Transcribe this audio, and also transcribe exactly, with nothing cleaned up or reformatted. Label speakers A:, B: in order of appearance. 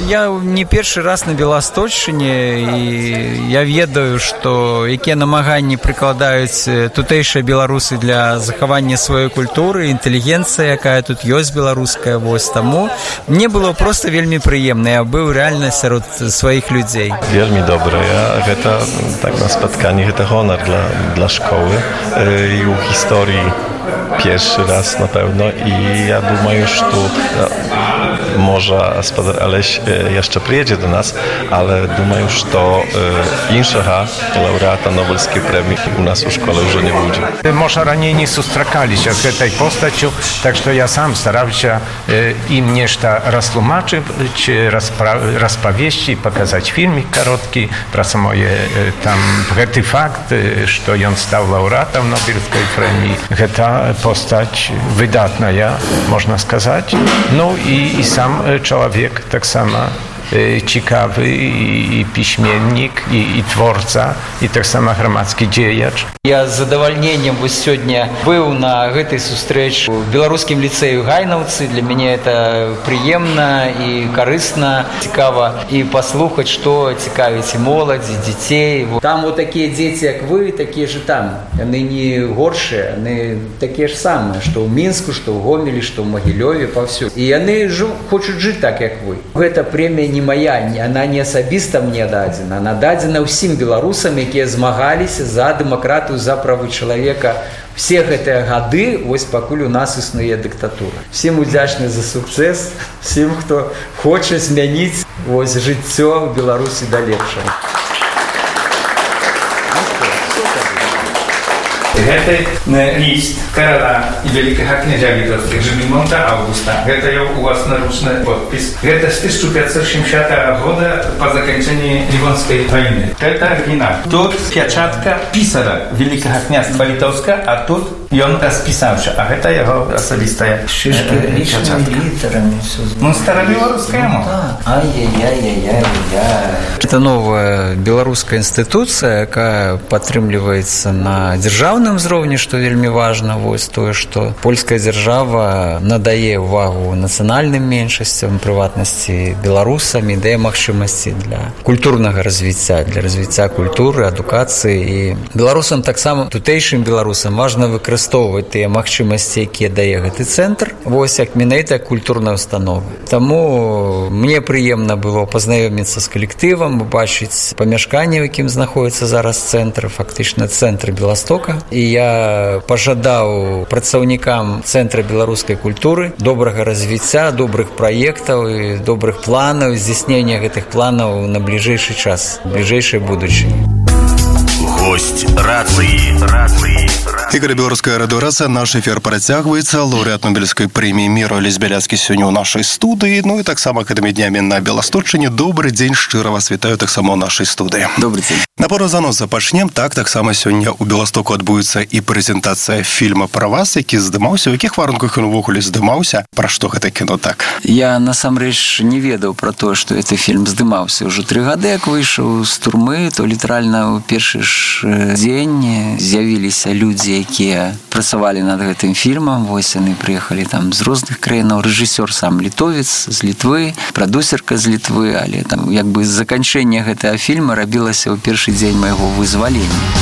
A: я не першы раз на Беласточчыне, і я ведаю, што якія намаганні прыкладаюць тутэйшыя беларусы для захавання сваёй культуры, інтэлігенцыя, якая тут ёсць беларуская, вось таму мне было проста вельмі прыемна, я быў рэальна сярод сваіх людзей.
B: Вельмі добрая, гэта так на спатканні, гэта гонар для, для школы і ў гісторыі pierwszy raz na pewno i ja думаю, że może gospodar Aleś jeszcze przyjedzie do nas, ale думаю, że іншого laureata Nobelskiej premii u nas w szkole już nie będzie.
C: Może raniej nie sustrzekaliście z tej postacią, tak że ja sam starał się im nešto roztłumaczyć, rozpowieści, pokazać filmik krótki, про moje tam ten fakt, że on stał laureatem Nobelskiej premii. Ta postać wydatna, można сказать. No i, i sam człowiek tak samo ciekawy i, i piśmiennik, i, i twórca, i tak samo громадський дзеяч.
A: Я з задавальненнем вось сёння быў на гэтай сустрэчы ў беларускім ліцэю Гайнаўцы. Для мяне это прыемна і карысна, цікава і паслухаць, што цікавіць і моладзь, і дзяцей. Там вот такія дзеці, як вы, такія ж там. Яны не горшыя, яны такія ж самыя, што ў Мінску, што ў Гомелі, што ў Магілёве, паўсюль. І яны жу, хочуць жыць так, як вы. Гэта прэмія не моя, она не асабіста мне дадзена, она дадзена ўсім беларусам, якія змагаліся за дэмакратыю, за правы чалавека все гэтыя гады, вось пакуль у нас існуе дыктатура. Всім удзячны за сукцэс, всім, хто хоча змяніць вось жыццё Беларусі да лепшага.
D: Гэты ліст караля і вялікага князя літоўскіх Жыгімонта Аўгуста. Гэта яго уласнаручны подпіс. Гэта з тысяча пятьсот семидесятого года по заканчэнні Ливонской войны. Это оригинал. Тут печатка писара Великого княства Литовска, а тут ён распісаўся. А гэта яго асабістая печатка. Ну, старабеларуская мова.
A: Ай-яй-яй-яй-яй. Это новая беларуская інстытуцыя, якая падтрымліваецца на дзяржаўным узроўні, што вельмі важна, вось тое, што польская дзяржава надае ўвагу нацыянальным меншасцям, прыватнасці беларусам, і дае магчымасці для культурнага развіцця, для развіцця культуры, адукацыі. І беларусам таксама, тутэйшым беларусам важна выкарыстоўваць тыя магчымасці, якія дае гэты цэнтр, вось як менавіта культурная установа. Таму мне прыемна было пазнаёміцца з калектывам, бачыць памяшканне, у якім знаходіцца зараз цэнтр, фактычна цэнтр Беластока. І я пажадаў працаўнікам Цэнтра беларускай культуры добрага развіцця, добрых праектаў і добрых планаў, здзяйснення гэтых планаў на бліжэйшы час, бліжэйшай будучыні.
E: Гость рацыі. Рацыі.
F: Ігор, беларуская радыёрацыя, наш эфір працягваецца. Лаўрэат Нобелевскай прэміі міру Алесь Бяляцкі сёння ў нашай студыі. Ну і таксама гэтымі днямі на Беласточчыне. Добры дзень, шчыра вас вітаю таксама ў нашай студыі.
A: Добры дзень.
F: Напора заноса пачнем. Так, таксама сёння ў Беластоку адбудзецца і прэзентацыя фільма пра вас, які здымаўся. У якіх варунках ён увогуле здымаўся? Пра што гэта кіно так?
G: Я насамрэч не ведаў пра тое, што гэты фільм здымаўся. Ужо тры гады, як выйшаў з турмы, то літаральна ў першы ж дзень з'явіліся людзі, якія працавалі над гэтым фільмам. Вось яны прыехалі там з розных краінаў. Рэжысёр сам літовец з Літвы, прадусерка з Літвы, але там як бы заканчэнне гэтага фільма рабілася ў першы дзень майго вызвалення.